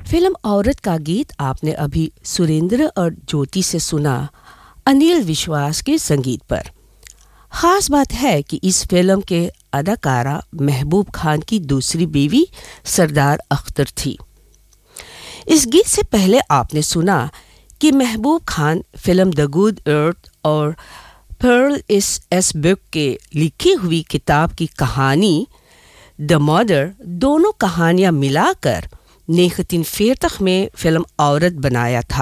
Film औरत का गीत आपने अभी सुरेंद्र और ज्योति से सुना, अनिल विश्वास के संगीत पर। ख़ास बात है कि इस फिल्म के अदाकारा महबूब खान की दूसरी बीवी सरदार अख्तर थी। इस गीत से पहले आपने सुना कि Mehboob Khan film the good अर्थ और पर्ल इस एस बुक के लिखी हुई किताब की कहानी द मदर दोनों कहानियां मिलाकर 1940 में फिल्म औरत बनाया था।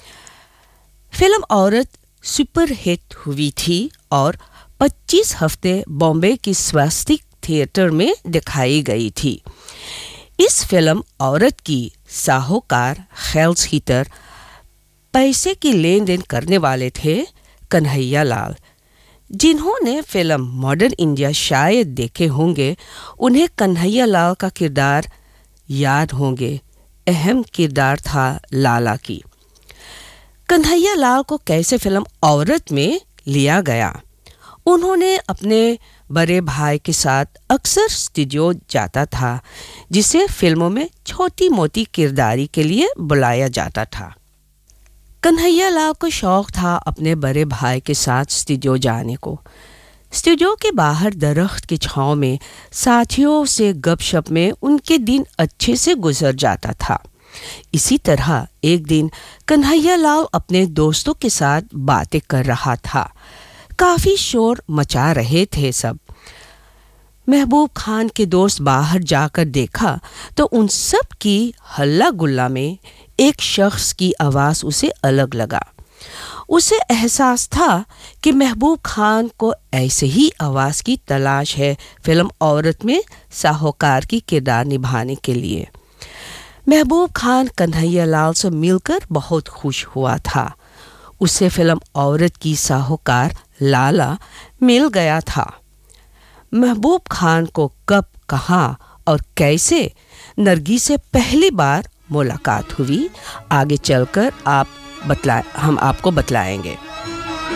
फिल्म औरत सुपर हिट हुई थी और 25 हफ्ते बॉम्बे की स्वास्तिक थिएटर में दिखाई गई थी। इस फिल्म औरत की साहूकार हेल्स हीटर पैसे की लेन देन करने वाले थे कन्हैया लाल। जिन्होंने फिल्म मॉडर्न इंडिया शायद देखे होंगे, उन्हें कन्हैया लाल का किरदार याद होंगे। अहम किरदार था लाला की। कन्हैया लाल को कैसे फिल्म औरत में लिया गया? उन्होंने अपने बड़े भाई के साथ अक्सर स्टूडियो जाता था, जिसे फिल्मों में छोटी मोटी किरदारी के लिए बुलाया जाता था। कन्हैया लाल को शौक था अपने बड़े भाई के साथ स्टूडियो जाने को। स्टूडियो के बाहर दरख्त की छांव में साथियों से गपशप में उनके दिन अच्छे से गुजर जाता था। इसी तरह एक दिन कन्हैया लाल अपने दोस्तों के साथ बातें कर रहा था। काफ़ी शोर मचा रहे थे सब। महबूब खान के दोस्त बाहर जाकर देखा तो उन सब की हल्ला गुल्ला में एक शख्स की आवाज़ उसे अलग लगा। उसे एहसास था कि महबूब खान को ऐसे ही आवाज़ की तलाश है फिल्म औरत में साहूकार की किरदार निभाने के लिए। महबूब खान कन्हैया लाल से मिलकर बहुत खुश हुआ था। उसे फिल्म औरत की साहूकार लाला मिल गया था। महबूब खान को कब, कहाँ और कैसे नरगिस से पहली बार मुलाकात हुई, आगे चलकर हम आपको बतलाएंगे।